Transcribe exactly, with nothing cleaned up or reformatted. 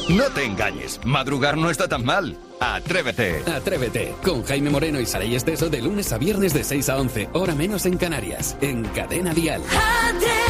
No te engañes, madrugar no está tan mal. Atrévete. Atrévete, con Jaime Moreno y Saray Esteso de lunes a viernes de seis a once, hora menos en Canarias, en Cadena Dial. Atrévete.